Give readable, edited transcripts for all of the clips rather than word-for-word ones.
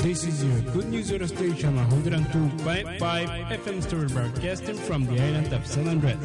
This is your Good News Radio Station 102.5 FM Story broadcasting from the island of San Andres.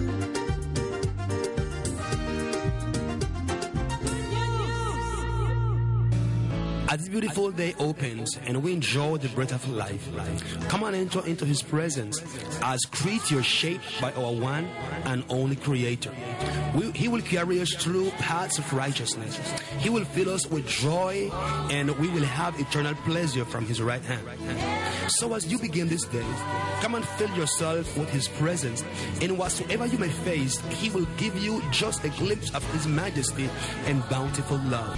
As this beautiful day opens and we enjoy the breath of life, come on enter into His presence as creature shaped by our one and only Creator. He will carry us through paths of righteousness. He will fill us with joy, and we will have eternal pleasure from His right hand. So as you begin this day, come and fill yourself with His presence. And whatsoever you may face, He will give you just a glimpse of His majesty and bountiful love.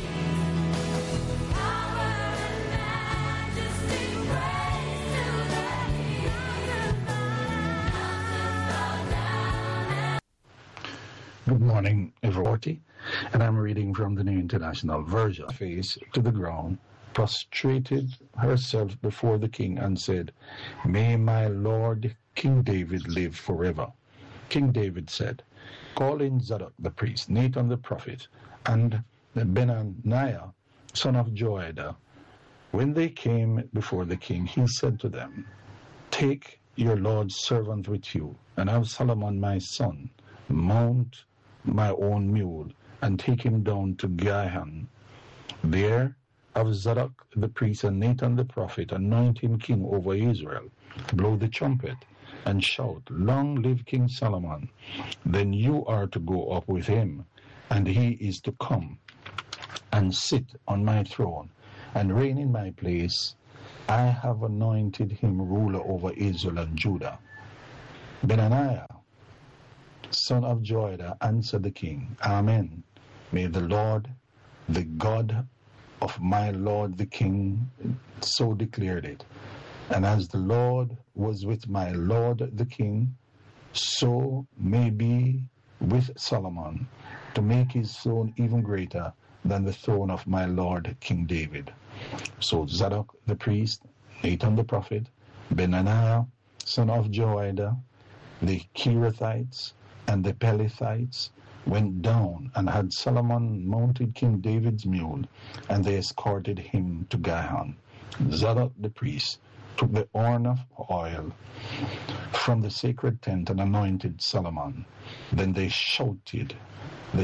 Good morning, everybody, and I'm reading from the New International Version. Face to the ground, prostrated herself before the king and said, "May my lord King David live forever." King David said, "Call in Zadok the priest, Nathan the prophet, and Benaniah, son of Joiada." When they came before the king, he said to them, "Take your lord's servant with you, and have Solomon my son mount my own mule, and take him down to Gihon. There have Zadok the priest and Nathan the prophet anoint him king over Israel. Blow the trumpet and shout, 'Long live King Solomon.' Then you are to go up with him, and he is to come and sit on my throne and reign in my place. I have anointed him ruler over Israel and Judah." Benaniah, son of Joiada, answered the king, "Amen. May the Lord, the God of my lord the king, so declared it. And as the Lord was with my lord the king, so may be with Solomon, to make his throne even greater than the throne of my lord King David." So Zadok the priest, Nathan the prophet, Benaniah, son of Joiada, the Kerethites, and the Pelethites went down and had Solomon mounted King David's mule, and they escorted him to Gihon. Zadok the priest took the horn of oil from the sacred tent and anointed Solomon. Then they sounded the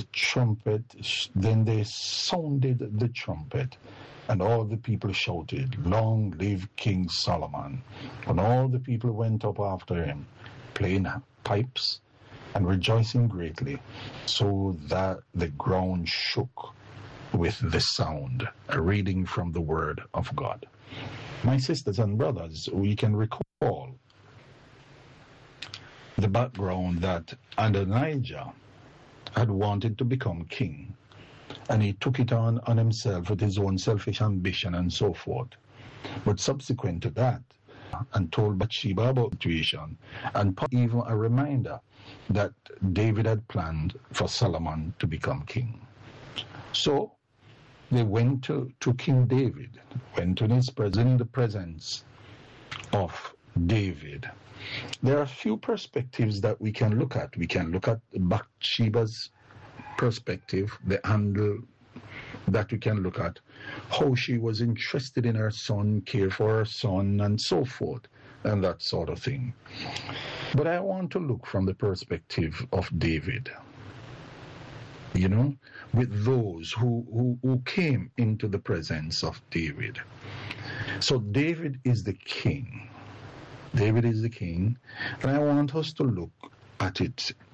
trumpet, and all the people shouted, "Long live King Solomon." And all the people went up after him, playing pipes and rejoicing greatly, so that the ground shook with the sound. A reading from the Word of God. My sisters and brothers, we can recall the background that Adonijah had wanted to become king, and he took it on himself with his own selfish ambition and so forth. But subsequent to that, and told Bathsheba about the situation, and even a reminder that David had planned for Solomon to become king. So they went to King David, went in the presence of David. There are a few perspectives that we can look at. We can look at Bathsheba's perspective, the angle that we can look at, how she was interested in her son, care for her son, and so forth, and that sort of thing. But I want to look from the perspective of David, with those who came into the presence of David. So David is the king. David is the king, and I want us to look at it